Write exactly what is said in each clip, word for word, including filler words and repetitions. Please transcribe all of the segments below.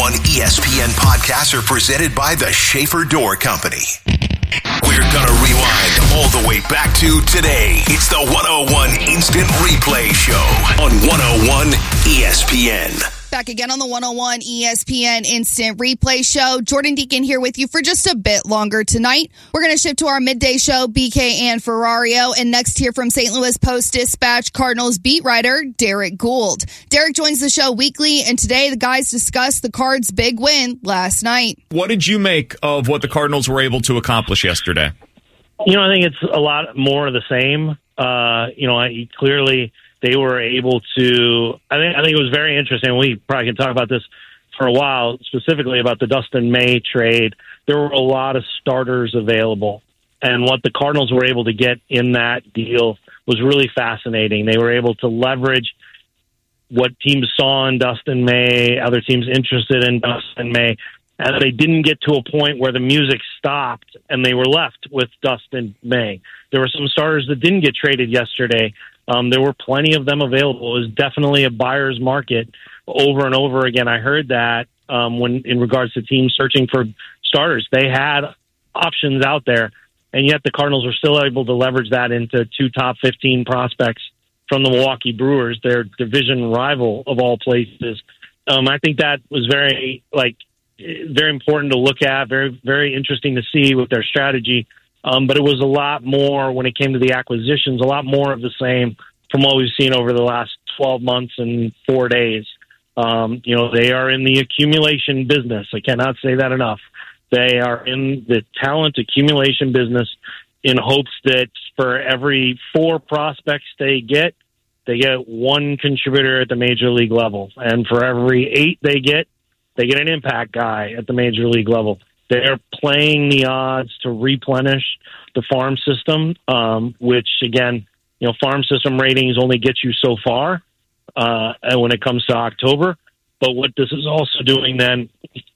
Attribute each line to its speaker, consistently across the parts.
Speaker 1: one E S P N podcasts are presented by the Schaefer Door Company. We're going to rewind all the way back to today. It's the one oh one Instant Replay Show on one oh one E S P N.
Speaker 2: Back again on the one oh one E S P N Instant Replay Show. Jordan Deacon here with you for just a bit longer tonight. We're going to shift to our midday show, B K and Ferrario, and next hear from Saint Louis Post-Dispatch Cardinals beat writer Derek Gould. Derek joins the show weekly, and today the guys discuss the Cards' big win last night.
Speaker 3: What did you make of what the Cardinals were able to accomplish yesterday?
Speaker 4: You know, I think it's a lot more of the same. Uh, you know, I, clearly they were able to. I think I think it was very interesting. We probably can talk about this for a while, specifically about the Dustin May trade. There were a lot of starters available, and what the Cardinals were able to get in that deal was really fascinating. They were able to leverage what teams saw in Dustin May, other teams interested in Dustin May, and they didn't get to a point where the music stopped and they were left with Dustin May. There were some starters that didn't get traded yesterday. Um, there were plenty of them available. It was definitely a buyer's market over and over again. I heard that um, when in regards to teams searching for starters, they had options out there, and yet the Cardinals were still able to leverage that into two top fifteen prospects from the Milwaukee Brewers, their division rival of all places. Um, I think that was very, like, very important to look at, very, very interesting to see with their strategy. Um, but it was a lot more when it came to the acquisitions, a lot more of the same from what we've seen over the last twelve months and four days. Um, you know, they are in the accumulation business. I cannot say that enough. They are in the talent accumulation business in hopes that for every four prospects they get, they get one contributor at the major league level. And for every eight they get, they get an impact guy at the major league level. They're playing the odds to replenish the farm system, um, which, again, you know, farm system ratings only get you so far uh, when it comes to October. But what this is also doing then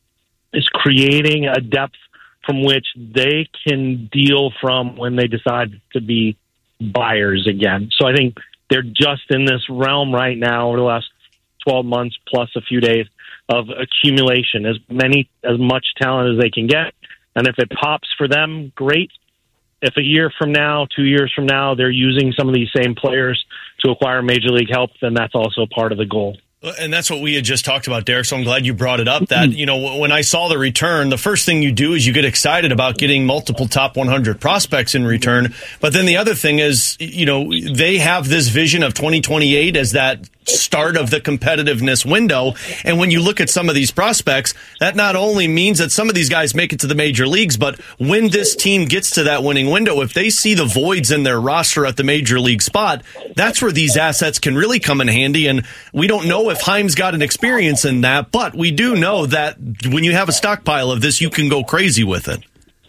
Speaker 4: is creating a depth from which they can deal from when they decide to be buyers again. So I think they're just in this realm right now over the last twelve months plus a few days of accumulation, as many, as much talent as they can get. And if it pops for them, great. If a year from now, two years from now, they're using some of these same players to acquire major league help, then that's also part of the goal.
Speaker 3: And that's what we had just talked about, Derek, so I'm glad you brought it up. That, you know, when I saw the return, the first thing you do is you get excited about getting multiple top one hundred prospects in return. But then the other thing is, you know, they have this vision of twenty twenty-eight as that start of the competitiveness window. And when you look at some of these prospects, that not only means that some of these guys make it to the major leagues, but when this team gets to that winning window, if they see the voids in their roster at the major league spot, that's where these assets can really come in handy. And we don't know if Heim's got an experience in that, but we do know that when you have a stockpile of this, you can go crazy with it.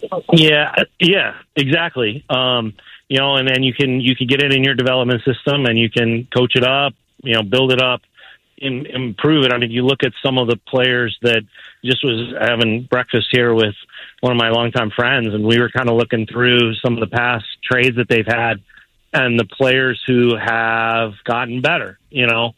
Speaker 4: Yeah, yeah, exactly. Um, you know, and then you can you can get it in your development system, and you can coach it up, you know, build it up, and improve it. I mean, you look at some of the players that just was having breakfast here with one of my longtime friends, and we were kind of looking through some of the past trades that they've had and the players who have gotten better, you know.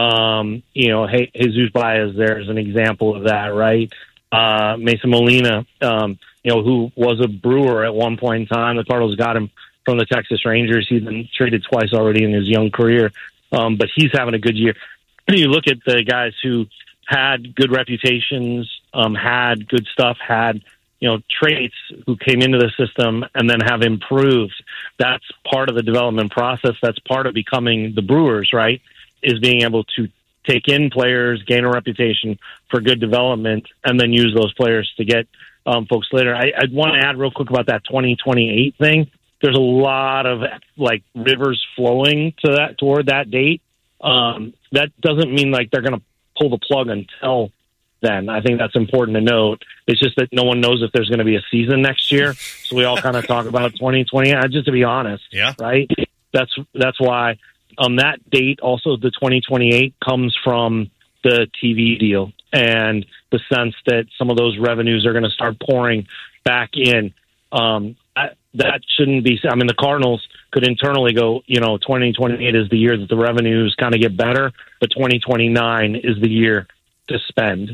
Speaker 4: Um, you know, Jesus Baez there is an example of that, right? Uh, Mason Molina, um, you know, who was a Brewer at one point in time. The Cardinals got him from the Texas Rangers. He's been traded twice already in his young career, um, but he's having a good year. You look at the guys who had good reputations, um, had good stuff, had, you know, traits, who came into the system and then have improved. That's part of the development process. That's part of becoming the Brewers, right? Is being able to take in players, gain a reputation for good development, and then use those players to get um, folks later. I, I'd want to add real quick about that twenty twenty-eight thing. There's a lot of like rivers flowing to that toward that date. Um, that doesn't mean like they're going to pull the plug until then. I think that's important to note. It's just that no one knows if there's going to be a season next year. So we all kind of talk about twenty twenty. Just to be honest,
Speaker 3: yeah,
Speaker 4: right. That's that's why. Um, that date, also the twenty twenty-eight, comes from the T V deal and the sense that some of those revenues are going to start pouring back in. Um, that, that shouldn't be. I mean, the Cardinals could internally go, you know, twenty twenty-eight is the year that the revenues kind of get better, but twenty twenty-nine is the year to spend.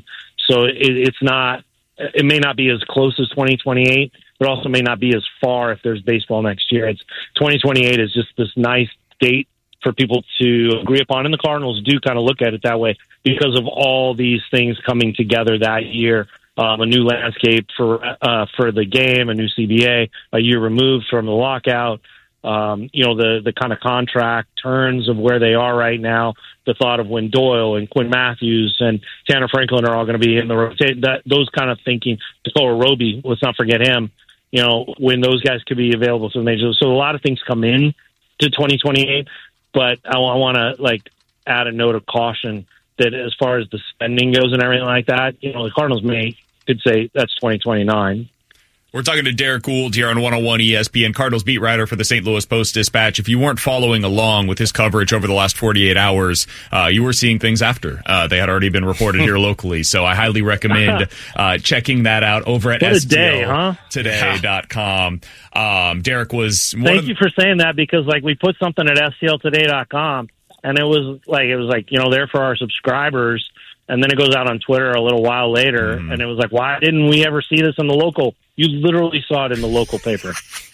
Speaker 4: So it, it's not, it may not be as close as twenty twenty-eight, but also may not be as far if there's baseball next year. It's twenty twenty-eight is just this nice date for people to agree upon. And the Cardinals do kind of look at it that way because of all these things coming together that year. Um, a new landscape for, uh, for the game, a new C B A, a year removed from the lockout. Um, you know, the, the kind of contract turns of where they are right now, the thought of when Doyle and Quinn Matthews and Tanner Franklin are all going to be in the rotation, that those kind of thinking. Dakota Roby, let's not forget him, you know, when those guys could be available to the majors. So a lot of things come in to twenty twenty-eight, but I, I want to like add a note of caution that as far as the spending goes and everything like that, you know, the Cardinals may could say that's twenty twenty-nine.
Speaker 5: We're talking to Derek Gould here on one oh one E S P N, Cardinals beat writer for the Saint Louis Post-Dispatch. If you weren't following along with his coverage over the last forty-eight hours, uh, you were seeing things after uh, they had already been reported here locally. So I highly recommend uh, checking that out over at S T L today dot com. Um, Derek was one
Speaker 4: Thank
Speaker 5: of
Speaker 4: you for saying that, because like we put something at S T L today dot com and it was like, it was like, you know, there for our subscribers. And then it goes out on Twitter a little while later, mm. and it was like, why didn't we ever see this in the local? You literally saw it in the local paper.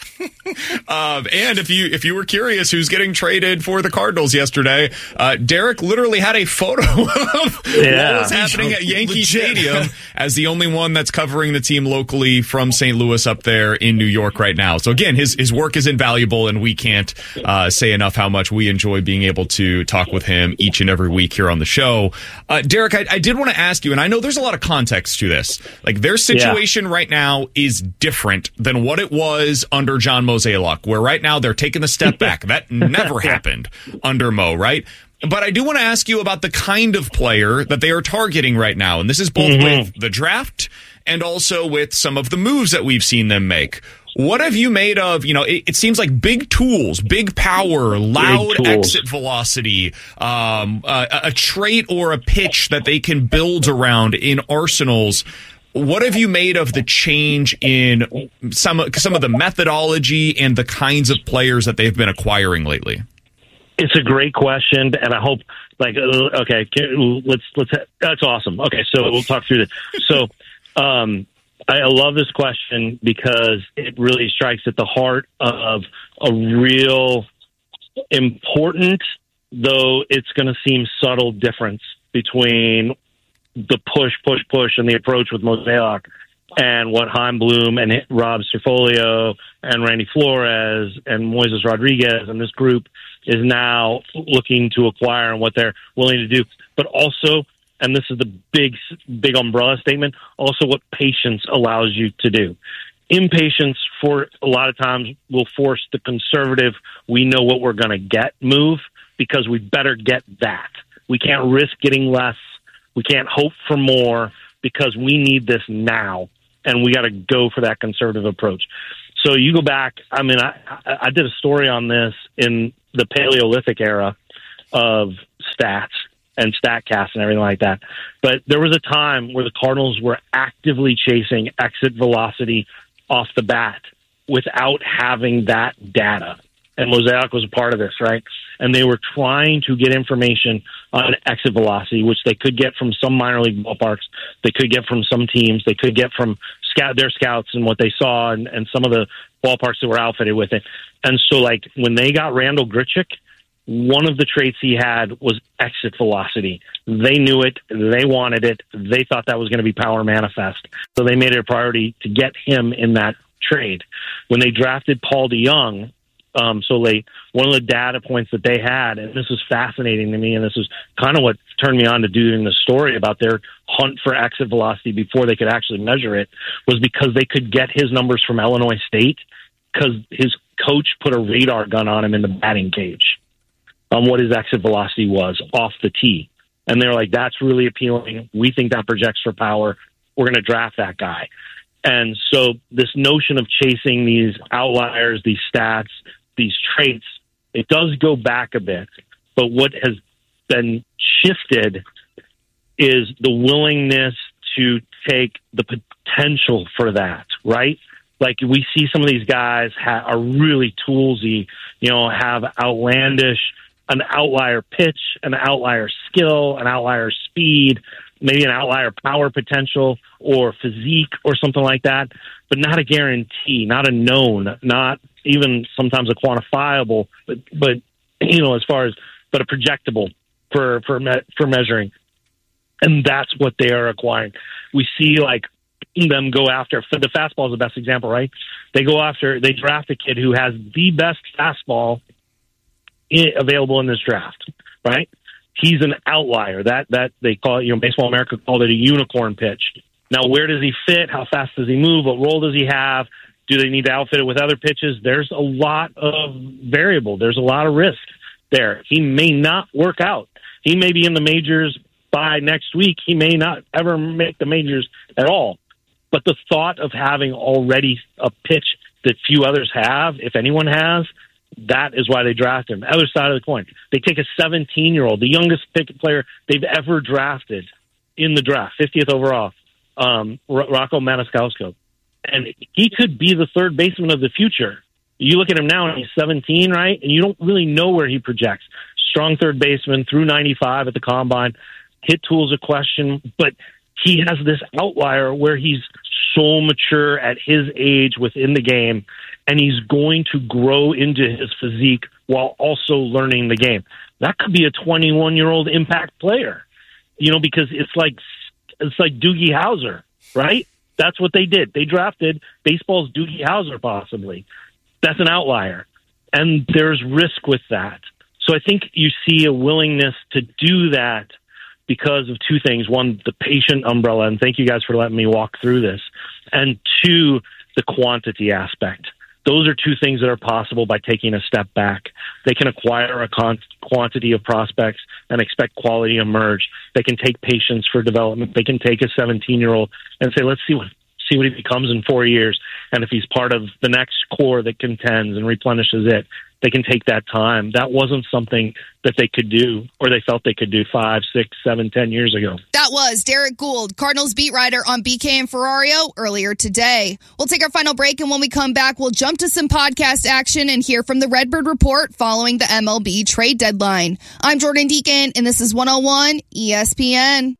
Speaker 5: um, and if you if you were curious who's getting traded for the Cardinals yesterday, uh, Derek literally had a photo of
Speaker 4: yeah.
Speaker 5: what was happening at Yankee Stadium as the only one that's covering the team locally from Saint Louis up there in New York right now. So again, his his work is invaluable, and we can't uh, say enough how much we enjoy being able to talk with him each and every week here on the show. Uh, Derek, I, I did want to ask you, and I know there's a lot of context to this. Like, their situation yeah. right now is different than what it was under John Mozeliak, where right now they're taking the step back. That never happened under Mo, right? But I do want to ask you about the kind of player that they are targeting right now. And this is both mm-hmm. with the draft and also with some of the moves that we've seen them make. What have you made of, you know, it, it seems like big tools, big power, loud big exit velocity, um, a, a trait or a pitch that they can build around in arsenals. What have you made of the change in some some of the methodology and the kinds of players that they've been acquiring lately?
Speaker 4: It's a great question, and I hope, like, okay, let's let's. That's awesome. Okay, so we'll talk through this. So, um, I love this question because it really strikes at the heart of a real important, though it's going to seem subtle, difference between the push, push, push, and the approach with Mozeliak and what Chaim Bloom and Rob Cerfolio and Randy Flores and Moises Rodriguez and this group is now looking to acquire and what they're willing to do. But also, and this is the big, big umbrella statement, also what patience allows you to do. Impatience for a lot of times will force the conservative, we know what we're going to get move, because we better get that. We can't risk getting less. We can't hope for more because we need this now, and we got to go for that conservative approach. So you go back, I mean, I, I did a story on this in the Paleolithic era of stats and StatCast and everything like that. But there was a time where the Cardinals were actively chasing exit velocity off the bat without having that data. And Mozeliak was a part of this, right? And they were trying to get information on exit velocity, which they could get from some minor league ballparks. They could get from some teams. They could get from scout their scouts and what they saw and, and some of the ballparks that were outfitted with it. And so, like, when they got Randal Grichuk, one of the traits he had was exit velocity. They knew it. They wanted it. They thought that was going to be power manifest. So they made it a priority to get him in that trade. When they drafted Paul DeJong, Um, so late, one of the data points that they had, and this is fascinating to me, and this is kind of what turned me on to doing the story about their hunt for exit velocity before they could actually measure it, was because they could get his numbers from Illinois State because his coach put a radar gun on him in the batting cage on what his exit velocity was off the tee. And they're like, that's really appealing. We think that projects for power. We're going to draft that guy. And so this notion of chasing these outliers, these stats, these traits, it does go back a bit, but what has been shifted is the willingness to take the potential for that, right? Like, we see some of these guys ha- are really toolsy, you know, have outlandish, an outlier pitch, an outlier skill, an outlier speed, maybe an outlier power potential or physique or something like that, but not a guarantee, not a known, not even sometimes a quantifiable, but, but you know, as far as, but a projectable for, for, me, for measuring. And that's what they are acquiring. We see like them go after, the fastball is the best example, right? They go after, they draft a kid who has the best fastball in, available in this draft, right? He's an outlier. That that they call it, you know, Baseball America called it a unicorn pitch. Now, where does he fit? How fast does he move? What role does he have? Do they need to outfit it with other pitches? There's a lot of variable. There's a lot of risk there. He may not work out. He may be in the majors by next week. He may not ever make the majors at all. But the thought of having already a pitch that few others have, if anyone has, that is why they draft him. Other side of the coin, they take a seventeen-year-old, the youngest pick player they've ever drafted in the draft, fiftieth overall, um, Rocco Maniscalco. And he could be the third baseman of the future. You look at him now, and he's seventeen, right? And you don't really know where he projects. Strong third baseman, through ninety-five at the combine. Hit tool's a question, but he has this outlier where he's so mature at his age within the game, and he's going to grow into his physique while also learning the game. That could be a twenty-one-year-old impact player, you know, because it's like it's like Doogie Howser, right? That's what they did. They drafted baseball's Doogie Howser, possibly. That's an outlier, and there's risk with that. So I think you see a willingness to do that because of two things. One, the patient umbrella, and thank you guys for letting me walk through this. And two, the quantity aspect. Those are two things that are possible by taking a step back. They can acquire a con- quantity of prospects and expect quality to emerge. They can take patience for development. They can take a seventeen-year-old and say, let's see what see what he becomes in four years. And if he's part of the next core that contends and replenishes it, they can take that time. That wasn't something that they could do, or they felt they could do five, six, seven, ten years ago.
Speaker 2: That was Derek Gould, Cardinals beat writer on B K and Ferrario earlier today. We'll take our final break, and when we come back, we'll jump to some podcast action and hear from the Redbird Report following the M L B trade deadline. I'm Jordan Deacon, and this is one oh one E S P N.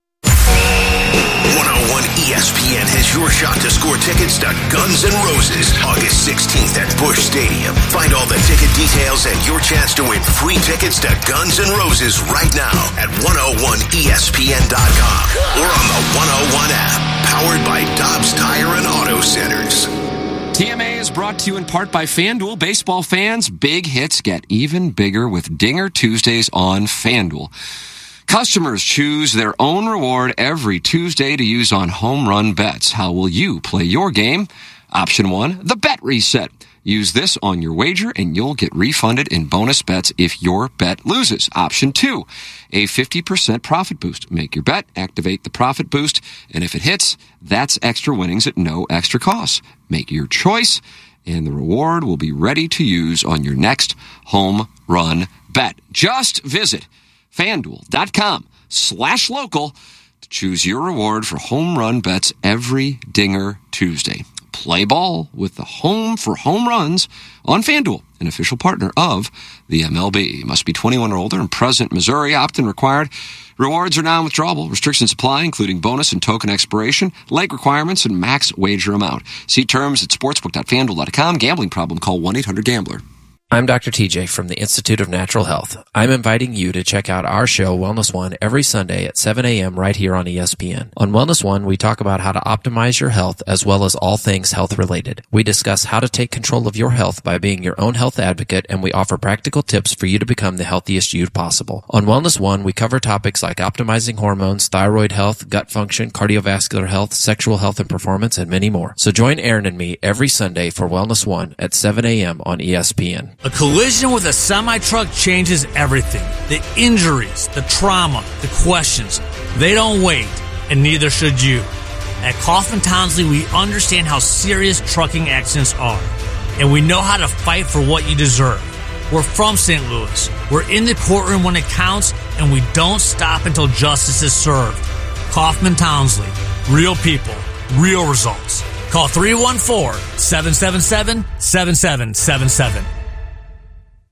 Speaker 1: one oh one E S P N has your shot to score tickets to Guns N' Roses August sixteenth at Busch Stadium. Find all the ticket details and your chance to win free tickets to Guns N' Roses right now at one oh one E S P N dot com or on the one oh one app, powered by Dobbs Tire and Auto Centers.
Speaker 6: T M A is brought to you in part by FanDuel. Baseball fans, big hits get even bigger with Dinger Tuesdays on FanDuel. Customers choose their own reward every Tuesday to use on home run bets. How will you play your game? Option one, the bet reset. Use this on your wager and you'll get refunded in bonus bets if your bet loses. Option two, a fifty percent profit boost. Make your bet, activate the profit boost, and if it hits, that's extra winnings at no extra cost. Make your choice, and the reward will be ready to use on your next home run bet. Just visit FanDuel.com slash local to choose your reward for home run bets every Dinger Tuesday. Play ball with the Home for Home Runs on FanDuel, an official partner of the M L B. Must be twenty-one or older and present Missouri. Opt-in required. Rewards are non-withdrawable. Restrictions apply, including bonus and token expiration, leg requirements, and max wager amount. See terms at sportsbook dot fanduel dot com. Gambling problem? Call one eight hundred gambler.
Speaker 7: I'm Doctor T J from the Institute of Natural Health. I'm inviting you to check out our show, Wellness One, every Sunday at seven a.m. right here on E S P N. On Wellness One, we talk about how to optimize your health as well as all things health-related. We discuss how to take control of your health by being your own health advocate, and we offer practical tips for you to become the healthiest you possible. On Wellness One, we cover topics like optimizing hormones, thyroid health, gut function, cardiovascular health, sexual health and performance, and many more. So join Aaron and me every Sunday for Wellness One at seven a.m. on E S P N.
Speaker 8: A collision with a semi-truck changes everything. The injuries, the trauma, the questions. They don't wait, and neither should you. At Kaufman Townsley, we understand how serious trucking accidents are, and we know how to fight for what you deserve. We're from Saint Louis. We're in the courtroom when it counts, and we don't stop until justice is served. Kaufman Townsley. Real people. Real results. Call three one four, seven seven seven, seven seven seven seven.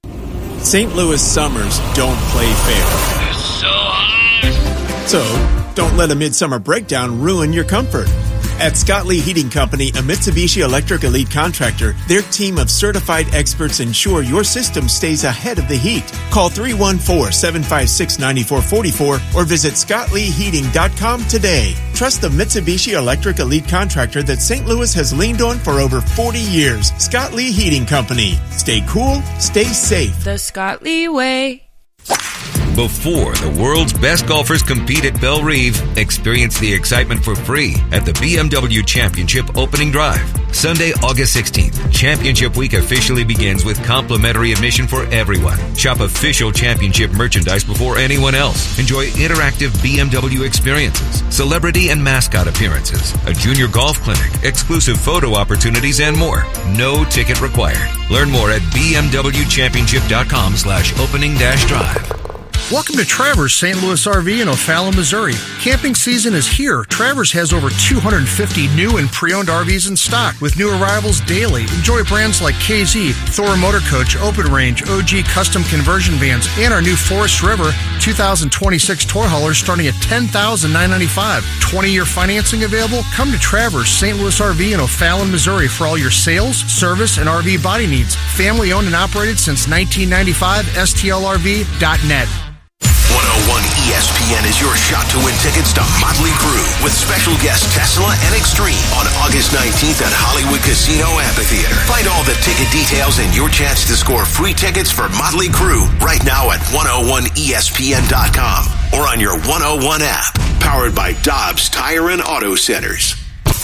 Speaker 9: Saint Louis summers don't play fair.
Speaker 10: It's so hot.
Speaker 9: So, Don't let a midsummer breakdown ruin your comfort. At Scott Lee Heating Company, a Mitsubishi Electric Elite contractor, their team of certified experts ensure your system stays ahead of the heat. Call three one four, seven five six, nine four four four or visit scott lee heating dot com today. Trust the Mitsubishi Electric Elite contractor that Saint Louis has leaned on for over forty years. Scott Lee Heating Company. Stay cool, stay safe.
Speaker 10: The Scott Lee way.
Speaker 11: Before the world's best golfers compete at Belle Reve, experience the excitement for free at the B M W Championship Opening Drive. Sunday, August sixteenth, Championship Week officially begins with complimentary admission for everyone. Shop official championship merchandise before anyone else. Enjoy interactive B M W experiences, celebrity and mascot appearances, a junior golf clinic, exclusive photo opportunities, and more. No ticket required. Learn more at b m w championship dot com slash opening dash drive.
Speaker 12: Welcome to Travers Saint Louis R V in O'Fallon, Missouri. Camping season is here. Travers has over two hundred fifty new and pre-owned R Vs in stock with new arrivals daily. Enjoy brands like K Z, Thor Motor Coach, Open Range, O G Custom Conversion Vans, and our new Forest River two thousand twenty-six toy haulers starting at ten thousand nine hundred ninety-five dollars. twenty-year financing available? Come to Travers Saint Louis R V in O'Fallon, Missouri for all your sales, service, and R V body needs. Family owned and operated since nineteen ninety-five. S T L R V dot net.
Speaker 1: one oh one E S P N is your shot to win tickets to Motley Crue with special guests Tesla and Extreme on August nineteenth at Hollywood Casino Amphitheater. Find all the ticket details and your chance to score free tickets for Motley Crue right now at one oh one E S P N dot com or on your one oh one app. Powered by Dobbs Tire and Auto Centers.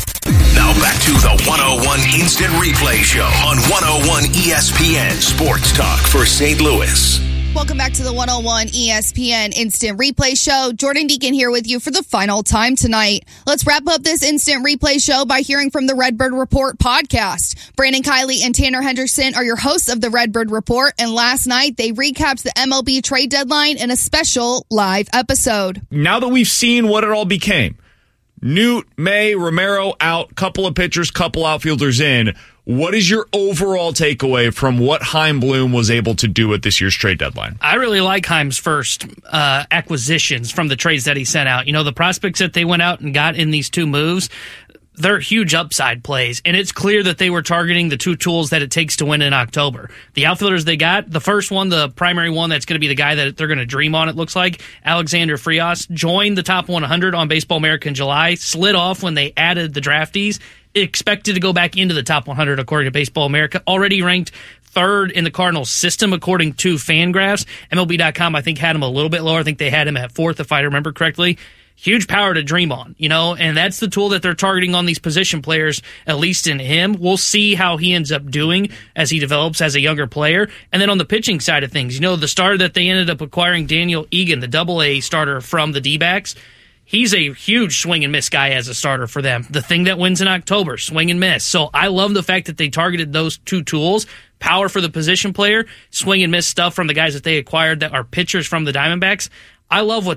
Speaker 1: Now back to the one oh one Instant Replay Show on one oh one E S P N Sports Talk for Saint Louis.
Speaker 2: Welcome back to the one oh one E S P N Instant Replay Show. Jordan Deacon here with you for the final time tonight. Let's wrap up this Instant Replay Show by hearing from the Redbird Report podcast. Brandon Kiley and Tanner Henderson are your hosts of the Redbird Report, and last night they recapped the M L B trade deadline in a special live episode.
Speaker 5: Now that we've seen what it all became, Newt, May, Romero out, couple of pitchers, couple outfielders in. What is your overall takeaway from what Chaim Bloom was able to do at this year's trade deadline?
Speaker 13: I really like Chaim's first uh, acquisitions from the trades that he sent out. You know, the prospects that they went out and got in these two moves, they're huge upside plays, and it's clear that they were targeting the two tools that it takes to win in October. The outfielders they got, the first one, the primary one that's going to be the guy that they're going to dream on, it looks like, Alexander Frias, joined the top one hundred on Baseball America in July, slid off when they added the draftees, expected to go back into the top one hundred according to Baseball America, already ranked third in the Cardinals system according to Fangraphs. M L B dot com, I think, had him a little bit lower. I think they had him at fourth, if I remember correctly. Huge power to dream on, you know, and that's the tool that they're targeting on these position players, at least in him. We'll see how he ends up doing as he develops as a younger player. And then on the pitching side of things, you know, the starter that they ended up acquiring, Daniel Egan, the double A starter from the D-backs, he's a huge swing and miss guy as a starter for them. The thing that wins in October, swing and miss. So I love the fact that they targeted those two tools, power for the position player, swing and miss stuff from the guys that they acquired that are pitchers from the Diamondbacks. I love what